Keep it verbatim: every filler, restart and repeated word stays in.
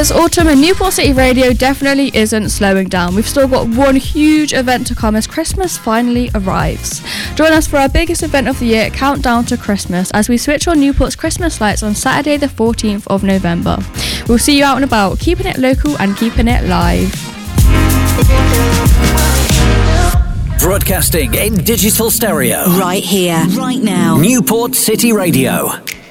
It's autumn and Newport City Radio definitely isn't slowing down. We've still got one huge event to come as Christmas finally arrives. Join us for our biggest event of the year, Countdown to Christmas, as we switch on Newport's Christmas lights on Saturday the fourteenth of November. We'll see you out and about, keeping it local and keeping it live. Broadcasting in digital stereo. Right here, right now. Newport City Radio.